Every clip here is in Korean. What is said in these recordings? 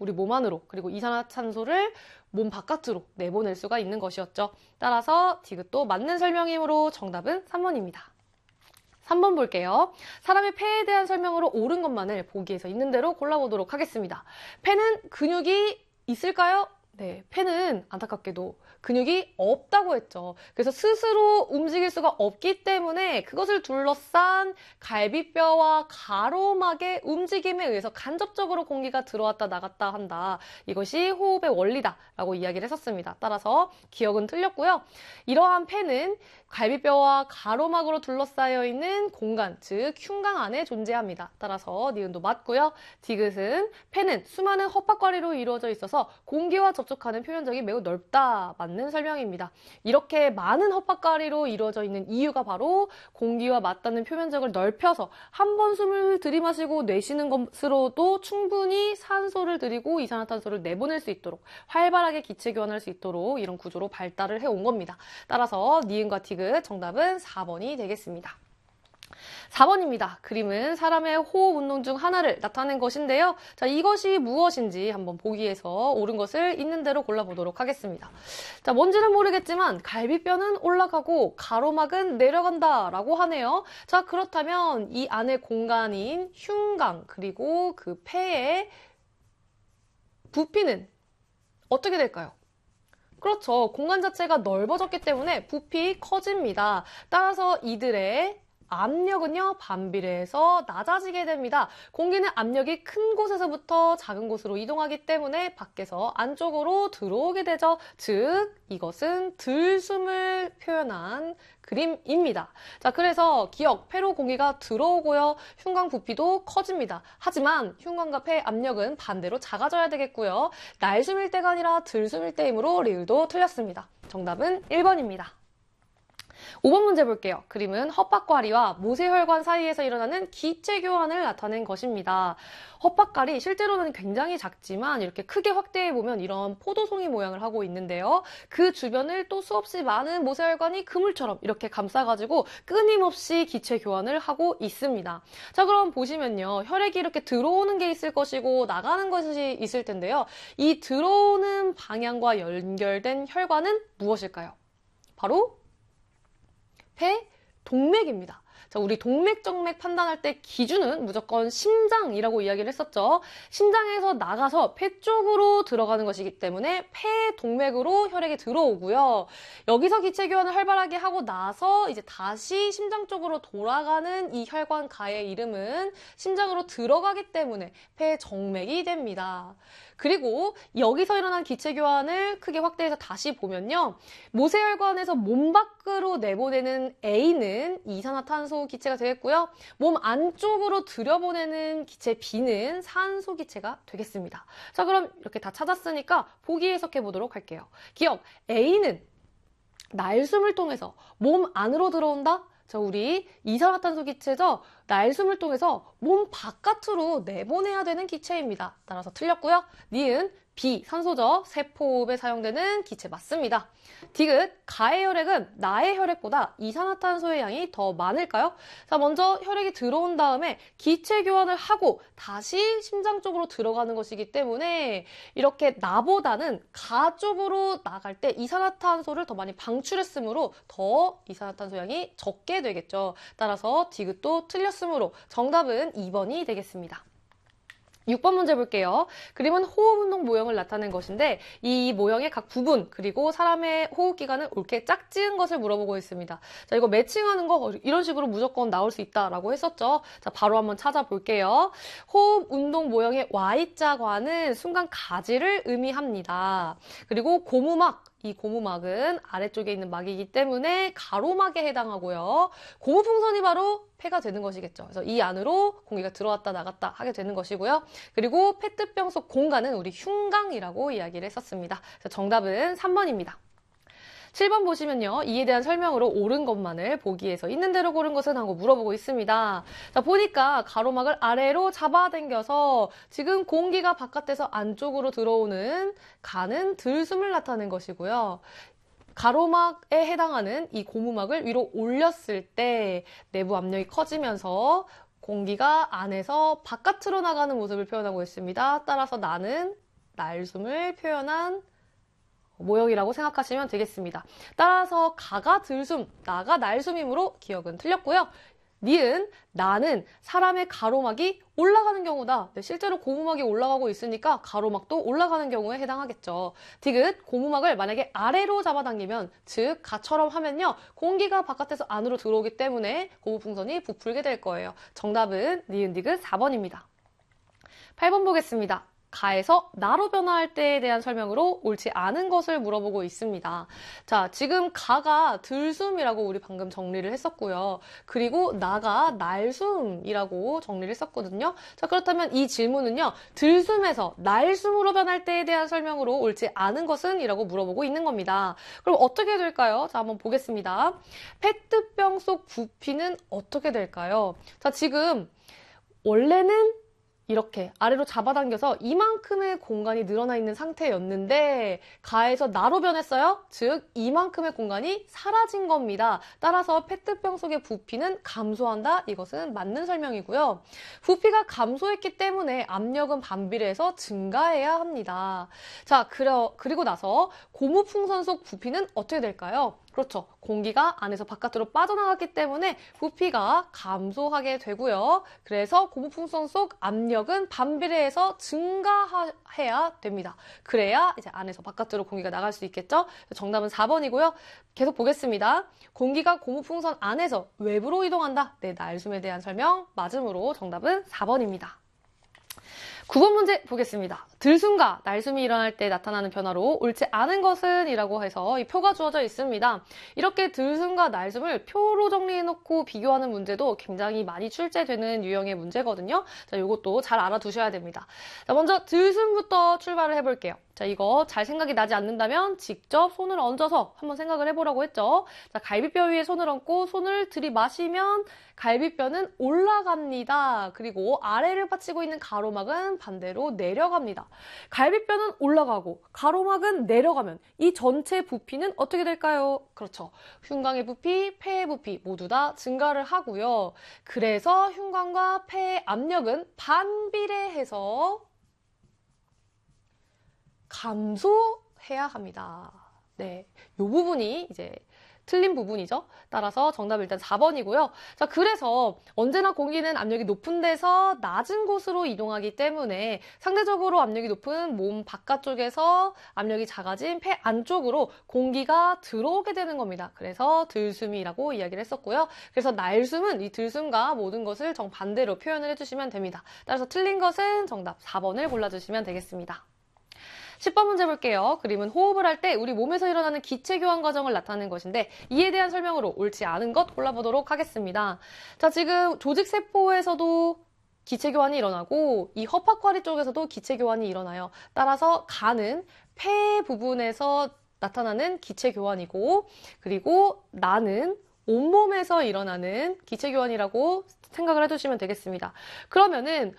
우리 몸 안으로 그리고 이산화탄소를 몸 바깥으로 내보낼 수가 있는 것이었죠. 따라서 디귿도 맞는 설명이므로 정답은 3번입니다. 3번 볼게요. 사람의 폐에 대한 설명으로 옳은 것만을 보기에서 있는 대로 골라보도록 하겠습니다. 폐는 근육이 있을까요? 네, 폐는 안타깝게도 근육이 없다고 했죠. 그래서 스스로 움직일 수가 없기 때문에 그것을 둘러싼 갈비뼈와 가로막의 움직임에 의해서 간접적으로 공기가 들어왔다 나갔다 한다. 이것이 호흡의 원리다라고 이야기를 했었습니다. 따라서 기억은 틀렸고요. 이러한 폐는 갈비뼈와 가로막으로 둘러싸여 있는 공간, 즉 흉곽 안에 존재합니다. 따라서 니은도 맞고요. 디귿은 폐는 수많은 헛박과리로 이루어져 있어서 공기와 접촉하는 표면적이 매우 넓다. 맞는 설명입니다. 이렇게 많은 헛박과리로 이루어져 있는 이유가 바로 공기와 맞닿는 표면적을 넓혀서 한 번 숨을 들이마시고 내쉬는 것으로도 충분히 산소를 들이고 이산화탄소를 내보낼 수 있도록 활발하게 기체 교환할 수 있도록 이런 구조로 발달을 해온 겁니다. 따라서 니은과 디귿 정답은 4번이 되겠습니다. 4번입니다. 그림은 사람의 호흡 운동 중 하나를 나타낸 것인데요. 자, 이것이 무엇인지 한번 보기에서 옳은 것을 있는 대로 골라보도록 하겠습니다. 자, 뭔지는 모르겠지만 갈비뼈는 올라가고 가로막은 내려간다라고 하네요. 자, 그렇다면 이 안에 공간인 흉곽 그리고 그 폐의 부피는 어떻게 될까요? 그렇죠. 공간 자체가 넓어졌기 때문에 부피 커집니다. 따라서 이들의 압력은요, 반비례해서 낮아지게 됩니다. 공기는 압력이 큰 곳에서부터 작은 곳으로 이동하기 때문에 밖에서 안쪽으로 들어오게 되죠. 즉, 이것은 들숨을 표현한 그림입니다. 자, 그래서 기억, 폐로 공기가 들어오고요. 흉곽 부피도 커집니다. 하지만 흉곽과 폐 압력은 반대로 작아져야 되겠고요. 날숨일 때가 아니라 들숨일 때이므로 리을도 틀렸습니다. 정답은 1번입니다. 5번 문제 볼게요. 그림은 헛박과리와 모세혈관 사이에서 일어나는 기체 교환을 나타낸 것입니다. 헛박과리 실제로는 굉장히 작지만 이렇게 크게 확대해보면 이런 포도송이 모양을 하고 있는데요. 그 주변을 또 수없이 많은 모세혈관이 그물처럼 이렇게 감싸가지고 끊임없이 기체 교환을 하고 있습니다. 자, 그럼 보시면요. 혈액이 이렇게 들어오는 게 있을 것이고 나가는 것이 있을 텐데요. 이 들어오는 방향과 연결된 혈관은 무엇일까요? 바로 폐 동맥입니다. 자, 우리 동맥, 정맥 판단할 때 기준은 무조건 심장이라고 이야기를 했었죠. 심장에서 나가서 폐 쪽으로 들어가는 것이기 때문에 폐 동맥으로 혈액이 들어오고요. 여기서 기체 교환을 활발하게 하고 나서 이제 다시 심장 쪽으로 돌아가는 이 혈관 가의 이름은 심장으로 들어가기 때문에 폐 정맥이 됩니다. 그리고 여기서 일어난 기체 교환을 크게 확대해서 다시 보면요. 모세혈관에서 몸 밖으로 내보내는 A는 이산화탄소 기체가 되겠고요. 몸 안쪽으로 들여보내는 기체 B는 산소 기체가 되겠습니다. 자, 그럼 이렇게 다 찾았으니까 보기 해석해 보도록 할게요. 기억, A는 날숨을 통해서 몸 안으로 들어온다? 자, 우리 이산화탄소 기체죠? 날숨을 통해서 몸 바깥으로 내보내야 되는 기체입니다. 따라서 틀렸고요. 니은 B, 산소죠. 세포호흡에 사용되는 기체 맞습니다. 디귿, 가의 혈액은 나의 혈액보다 이산화탄소의 양이 더 많을까요? 자, 먼저 혈액이 들어온 다음에 기체 교환을 하고 다시 심장 쪽으로 들어가는 것이기 때문에 이렇게 나보다는 가 쪽으로 나갈 때 이산화탄소를 더 많이 방출했으므로 더 이산화탄소 양이 적게 되겠죠. 따라서 디귿도 틀렸으므로 정답은 2번이 되겠습니다. 6번 문제 볼게요. 그림은 호흡운동 모형을 나타낸 것인데 이 모형의 각 부분 그리고 사람의 호흡기관은 옳게 짝지은 것을 물어보고 있습니다. 자, 이거 매칭하는 거 이런 식으로 무조건 나올 수 있다라고 했었죠. 자, 바로 한번 찾아볼게요. 호흡운동 모형의 Y자관은 순간 가지를 의미합니다. 그리고 고무막, 이 고무막은 아래쪽에 있는 막이기 때문에 가로막에 해당하고요. 고무풍선이 바로 폐가 되는 것이겠죠. 그래서 이 안으로 공기가 들어왔다 나갔다 하게 되는 것이고요. 그리고 페트병 속 공간은 우리 흉곽이라고 이야기를 했었습니다. 그래서 정답은 3번입니다. 7번 보시면요. 이에 대한 설명으로 옳은 것만을 보기에서 있는 대로 고른 것은 하고 물어보고 있습니다. 자, 보니까 가로막을 아래로 잡아당겨서 지금 공기가 바깥에서 안쪽으로 들어오는 가는 들숨을 나타낸 것이고요. 가로막에 해당하는 이 고무막을 위로 올렸을 때 내부 압력이 커지면서 공기가 안에서 바깥으로 나가는 모습을 표현하고 있습니다. 따라서 나는 날숨을 표현한 모형이라고 생각하시면 되겠습니다. 따라서 가가 들숨, 나가 날숨이므로 기억은 틀렸고요. 니은, 나는 사람의 가로막이 올라가는 경우다. 네, 실제로 고무막이 올라가고 있으니까 가로막도 올라가는 경우에 해당하겠죠. 디귿, 고무막을 만약에 아래로 잡아당기면, 즉 가처럼 하면요, 공기가 바깥에서 안으로 들어오기 때문에 고무풍선이 부풀게 될 거예요. 정답은 니은, 디귿 4번입니다. 8번 보겠습니다. 가에서 나로 변화할 때에 대한 설명으로 옳지 않은 것을 물어보고 있습니다. 자, 지금 가가 들숨이라고 우리 방금 정리를 했었고요. 그리고 나가 날숨이라고 정리를 했었거든요. 자, 그렇다면 이 질문은요, 들숨에서 날숨으로 변할 때에 대한 설명으로 옳지 않은 것은? 이라고 물어보고 있는 겁니다. 그럼 어떻게 될까요? 자, 한번 보겠습니다. 페트병 속 부피는 어떻게 될까요? 자, 지금 원래는 이렇게 아래로 잡아당겨서 이만큼의 공간이 늘어나 있는 상태였는데 가에서 나로 변했어요. 즉 이만큼의 공간이 사라진 겁니다. 따라서 페트병 속의 부피는 감소한다. 이것은 맞는 설명이고요. 부피가 감소했기 때문에 압력은 반비례해서 증가해야 합니다. 자, 그리고 나서 고무풍선 속 부피는 어떻게 될까요? 그렇죠. 공기가 안에서 바깥으로 빠져나갔기 때문에 부피가 감소하게 되고요. 그래서 고무풍선 속 압력은 반비례해서 증가해야 됩니다. 그래야 이제 안에서 바깥으로 공기가 나갈 수 있겠죠? 정답은 4번이고요. 계속 보겠습니다. 공기가 고무풍선 안에서 외부로 이동한다. 네, 날숨에 대한 설명 맞음으로 정답은 4번입니다. 9번 문제 보겠습니다. 들숨과 날숨이 일어날 때 나타나는 변화로 옳지 않은 것은? 이라고 해서 이 표가 주어져 있습니다. 이렇게 들숨과 날숨을 표로 정리해놓고 비교하는 문제도 굉장히 많이 출제되는 유형의 문제거든요. 자, 이것도 잘 알아두셔야 됩니다. 자, 먼저 들숨부터 출발을 해볼게요. 자, 이거 잘 생각이 나지 않는다면 직접 손을 얹어서 한번 생각을 해보라고 했죠. 자, 갈비뼈 위에 손을 얹고 손을 들이마시면 갈비뼈는 올라갑니다. 그리고 아래를 받치고 있는 가로막은 반대로 내려갑니다. 갈비뼈는 올라가고 가로막은 내려가면 이 전체 부피는 어떻게 될까요? 그렇죠. 흉곽의 부피, 폐의 부피 모두 다 증가를 하고요. 그래서 흉곽과 폐의 압력은 반비례해서 감소해야 합니다. 네, 이 부분이 이제 틀린 부분이죠. 따라서 정답은 일단 4번이고요. 자, 그래서 언제나 공기는 압력이 높은 데서 낮은 곳으로 이동하기 때문에 상대적으로 압력이 높은 몸 바깥쪽에서 압력이 작아진 폐 안쪽으로 공기가 들어오게 되는 겁니다. 그래서 들숨이라고 이야기를 했었고요. 그래서 날숨은 이 들숨과 모든 것을 정반대로 표현을 해주시면 됩니다. 따라서 틀린 것은 정답 4번을 골라주시면 되겠습니다. 10번 문제 볼게요. 그림은 호흡을 할 때 우리 몸에서 일어나는 기체 교환 과정을 나타내는 것인데 이에 대한 설명으로 옳지 않은 것 골라보도록 하겠습니다. 자, 지금 조직세포에서도 기체 교환이 일어나고 이 허파과리 쪽에서도 기체 교환이 일어나요. 따라서 가는 폐 부분에서 나타나는 기체 교환이고, 그리고 나는 온몸에서 일어나는 기체 교환이라고 생각을 해두시면 되겠습니다. 그러면은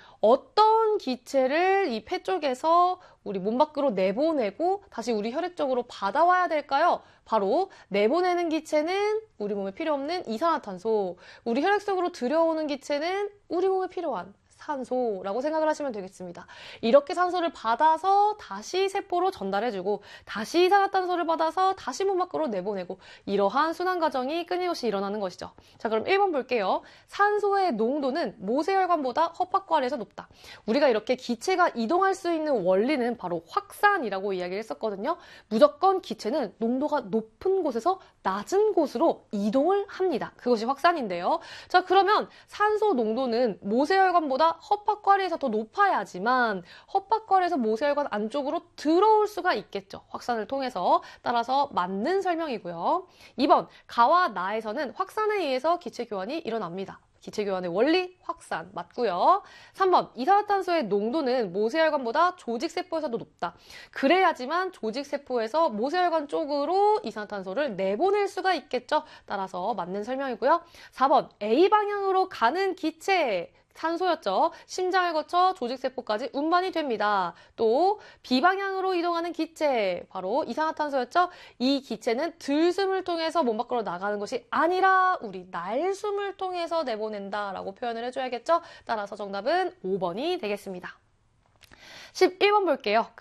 어떤 기체를 이 폐 쪽에서 우리 몸 밖으로 내보내고 다시 우리 혈액 쪽으로 받아와야 될까요? 바로 내보내는 기체는 우리 몸에 필요 없는 이산화탄소, 우리 혈액 속으로 들여오는 기체는 우리 몸에 필요한 산소라고 생각을 하시면 되겠습니다. 이렇게 산소를 받아서 다시 세포로 전달해주고 다시 이산화탄소를 받아서 다시 몸 밖으로 내보내고 이러한 순환 과정이 끊임없이 일어나는 것이죠. 자, 그럼 1번 볼게요. 산소의 농도는 모세혈관보다 허파과리에서 높다. 우리가 이렇게 기체가 이동할 수 있는 원리는 바로 확산이라고 이야기를 했었거든요. 무조건 기체는 농도가 높은 곳에서 낮은 곳으로 이동을 합니다. 그것이 확산인데요. 자, 그러면 산소 농도는 모세혈관보다 허파과리에서 더 높아야지만 허파과리에서 모세혈관 안쪽으로 들어올 수가 있겠죠. 확산을 통해서. 따라서 맞는 설명이고요. 2번, 가와 나에서는 확산에 의해서 기체 교환이 일어납니다. 기체 교환의 원리, 확산 맞고요. 3번, 이산화탄소의 농도는 모세혈관보다 조직세포에서도 높다. 그래야지만 조직세포에서 모세혈관 쪽으로 이산화탄소를 내보낼 수가 있겠죠. 따라서 맞는 설명이고요. 4번, A방향으로 가는 기체, 산소였죠. 심장을 거쳐 조직세포까지 운반이 됩니다. 또 B방향으로 이동하는 기체, 바로 이산화탄소였죠. 이 기체는 들숨을 통해서 몸 밖으로 나가는 것이 아니라 우리 날숨을 통해서 내보낸다라고 표현을 해줘야겠죠. 따라서 정답은 5번이 되겠습니다. 11번 볼게요.